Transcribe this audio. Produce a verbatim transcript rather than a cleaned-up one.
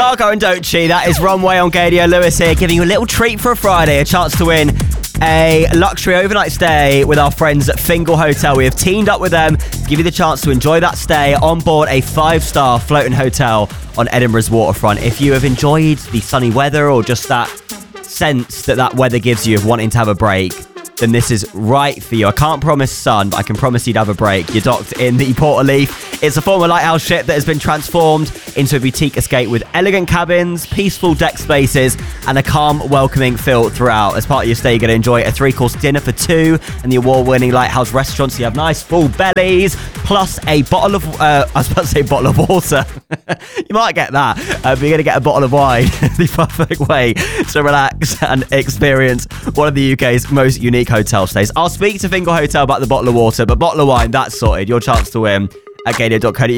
Chicago and Don't Cheat. That is Runway on Gadio. Lewis here, giving you a little treat for a Friday, a chance to win a luxury overnight stay with our friends at Fingal Hotel. We have teamed up with them to give you the chance to enjoy that stay on board a five-star floating hotel on Edinburgh's waterfront. If you have enjoyed the sunny weather or just that sense that that weather gives you of wanting to have a break, then this is right for you. I can't promise sun, but I can promise you'd have a break. You're docked in the Portaleaf. It's a former lighthouse ship that has been transformed into a boutique escape with elegant cabins, peaceful deck spaces, and a calm, welcoming feel throughout. As part of your stay, you're going to enjoy a three-course dinner for two and the award-winning Lighthouse restaurant, so you have nice full bellies, plus a bottle of, uh, I was about to say bottle of water. You might get that, uh, but you're going to get a bottle of wine. The perfect way to relax and experience one of the U K's most unique hotel stays. I'll speak to Fingal Hotel about the bottle of water, but bottle of wine, that's sorted. Your chance to win at gadio dot co dot uk.